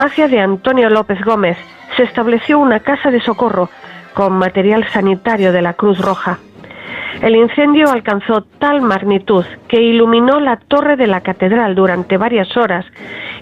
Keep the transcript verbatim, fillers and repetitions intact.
farmacia de Antonio López Gómez se estableció una casa de socorro con material sanitario de la Cruz Roja. El incendio alcanzó tal magnitud que iluminó la torre de la catedral durante varias horas